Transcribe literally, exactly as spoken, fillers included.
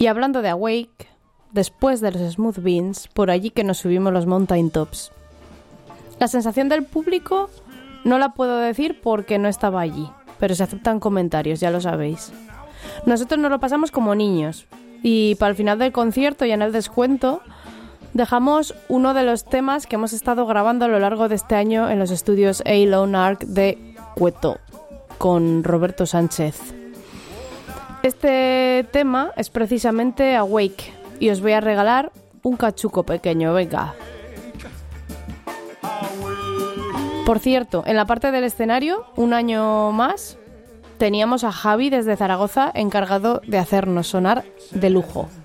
Y hablando de Awake, después de los Smooth Beans, por allí que nos subimos los Mountain Tops. La sensación del público no la puedo decir porque no estaba allí, pero se aceptan comentarios, ya lo sabéis. Nosotros nos lo pasamos como niños y para el final del concierto y en el descuento dejamos uno de los temas que hemos estado grabando a lo largo de este año en los estudios A-Lone Arc de Cueto con Roberto Sánchez. Este tema es precisamente Awake y os voy a regalar un cachuco pequeño, venga. Por cierto, en la parte del escenario, un año más, teníamos a Javi desde Zaragoza encargado de hacernos sonar de lujo.